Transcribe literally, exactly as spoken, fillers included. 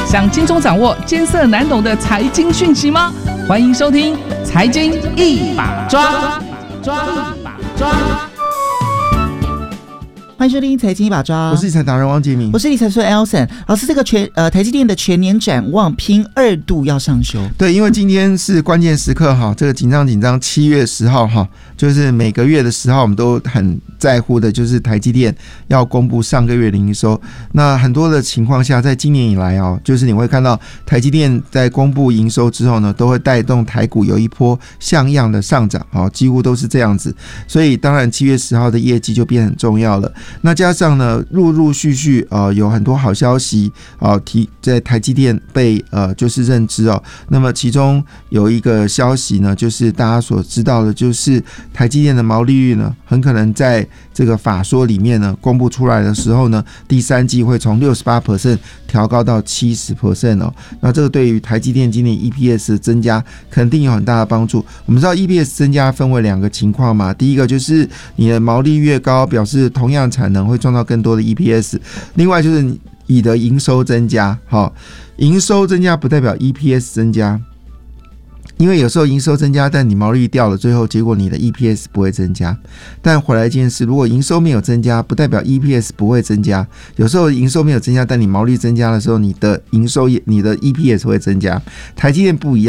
想轻松掌握艰涩难懂的财经讯息吗？欢迎收听《财经一把抓》，抓一把抓。 欢迎收听财经一把抓， 我是理财达人汪杰明， 我是理财说 Elson 老师。这个全呃台积电的全年展望拼二度要上修， 对，因为今天是关键时刻哈，这个紧张紧张，七月十号哈，就是每个月的十号我们都很在乎的，就是台积电要公布上个月的营收。那很多的情况下，在今年以来哦，就是你会看到台积电在公布营收之后呢，都会带动台股有一波像样的上涨，哦，几乎都是这样子。所以当然七月十号的业绩就变很重要了。那加上呢，陆陆续续呃有很多好消息啊、呃，提在台积电被呃就是认知哦。那么其中有一个消息呢，就是大家所知道的，就是台积电的毛利率呢，很可能在这个法说里面呢公布出来的时候呢，第三季会从 百分之六十八 调高到 百分之七十 哦。那这个对于台积电今年 E P S 的增加肯定有很大的帮助。我们知道 E P S 增加分为两个情况嘛，第一个就是你的毛利越高，表示同样产能会创造更多的 E P S， 另外就是你的营收增加，好，营收增加不代表 E P S 增加。因为有时候营收增加，但你毛利率掉了，最后结果你的 E P S 不会增加。但回来一件事，如果营收没有增加，不代表 E P S 不会增加。有时候营收没有增加，但你毛利增加的时候，你的营收也你的 E P S 会增加。台积电不一样。